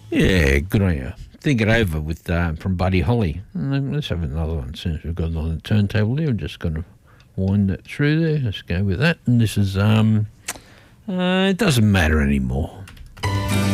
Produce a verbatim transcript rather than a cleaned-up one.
Yeah, good on you. Think it over with uh, from Buddy Holly. Mm, Let's have another one since we've got it on the turntable there. We're just going to wind that through there. Let's go with that. And this is um, uh, it doesn't matter anymore.